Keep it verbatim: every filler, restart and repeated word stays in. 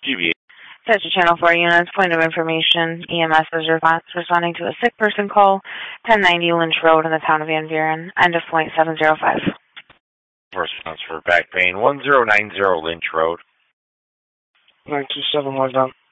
G B A. Touch Channel four units, point of information. E M S is re- responding to a sick person call, ten ninety Lynch Road in the town of Van Buren. End of point seven zero five. Response for back pain, one zero nine zero Lynch Road. nine two seven, one down.